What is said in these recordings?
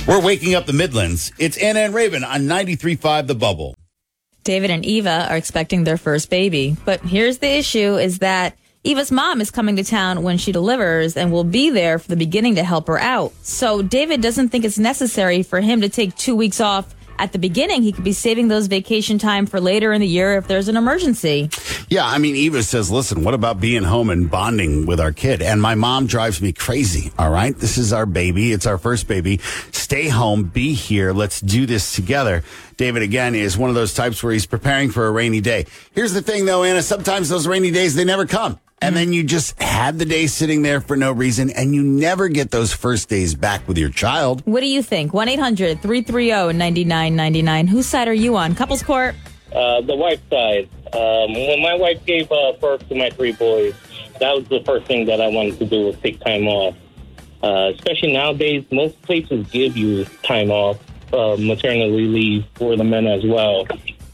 We're waking up the Midlands. It's Anna and Raven on 93.5 The Bubble. David and Eva are expecting their first baby. But here's the issue is that Eva's mom is coming to town when she delivers and will be there for the beginning to help her out. So David doesn't think it's necessary for him to take 2 weeks off at the beginning. He could be saving those vacation time for later in the year if there's an emergency. Yeah, I mean, Eva says, listen, what about being home and bonding with our kid? And my mom drives me crazy, all right? This is our baby. It's our first baby. Stay home, be here. Let's do this together. David, again, is one of those types where he's preparing for a rainy day. Here's the thing, though, Anna. Sometimes those rainy days, they never come. And then you just had the day sitting there for no reason, and you never get those first days back with your child. What do you think? 1-800-330-9999. Whose side are you on? Couples Court? The wife's side. When my wife gave birth to my 3 boys, that was the first thing that I wanted to do was take time off. Especially nowadays, most places give you time off, maternity leave for the men as well.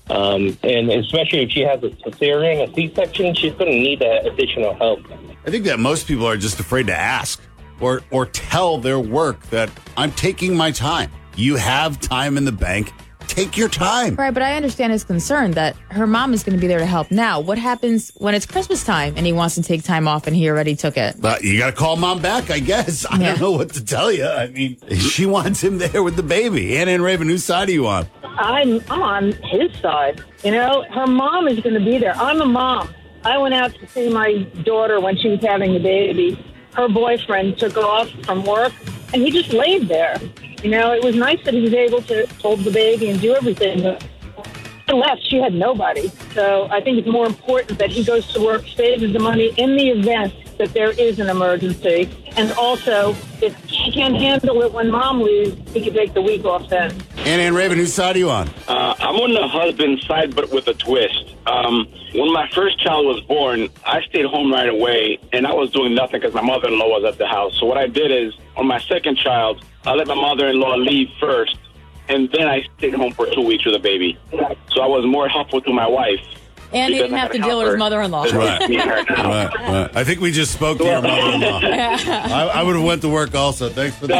And especially if she has a cesarean, a C-section, she's going to need that additional help. I think that most people are just afraid to ask or tell their work that I'm taking my time. You have time in the bank. Take your time. Right, but I understand his concern that her mom is going to be there to help now. What happens when it's Christmas time and he wants to take time off and he already took it? But you got to call mom back, I guess. I don't know what to tell you. I mean, she wants him there with the baby. Anna and Raven, whose side are you on? I'm on his side. You know, her mom is going to be there. I'm a mom. I went out to see my daughter when she was having the baby. Her boyfriend took off from work, and he just laid there. You know, it was nice that he was able to hold the baby and do everything. But left, she had nobody. So I think it's more important that he goes to work, saves the money in the event that there is an emergency. And also, if he can't handle it when mom leaves, he can take the week off then. Anna and Raven, whose side are you on? I'm on the husband's side, but with a twist. When my first child was born, I stayed home right away, and I was doing nothing because my mother-in-law was at the house. So what I did is, on my second child, I let my mother-in-law leave first, and then I stayed home for 2 weeks with the baby. So I was more helpful to my wife. And he didn't have to deal with his mother-in-law. Right. Right. I think we just spoke to your mother-in-law. I would have went to work also. Thanks for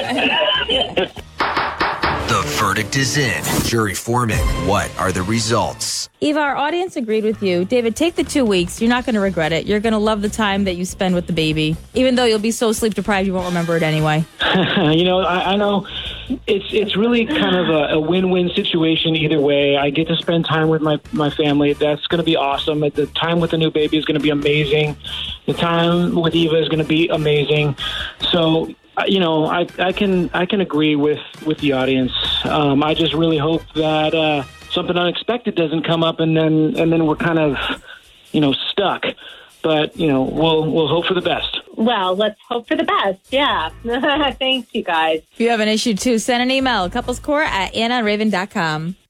that. No. The verdict is in. Jury foreman, what are the results? Eva, our audience agreed with you. David, take the 2 weeks. You're not going to regret it. You're going to love the time that you spend with the baby. Even though you'll be so sleep deprived, you won't remember it anyway. You know, I know it's really kind of a win-win situation either way. I get to spend time with my family. That's going to be awesome. The time with the new baby is going to be amazing. The time with Eva is going to be amazing. So, you know, I can agree with the audience. I just really hope that something unexpected doesn't come up, and then we're kind of, you know, stuck. But you know, we'll hope for the best. Well, let's hope for the best. Yeah. Thanks, you guys. If you have an issue too, send an email, couplescourt@AnnaRaven.com.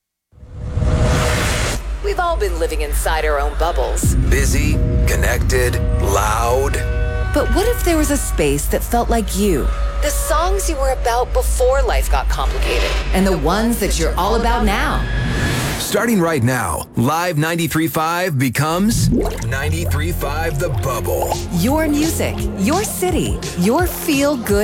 We've all been living inside our own bubbles. Busy, connected, loud. But what if there was a space that felt like you? The songs you were about before life got complicated. And the ones that you're all about now. Starting right now, Live 93.5 becomes 93.5 The Bubble. Your music, your city, your feel-good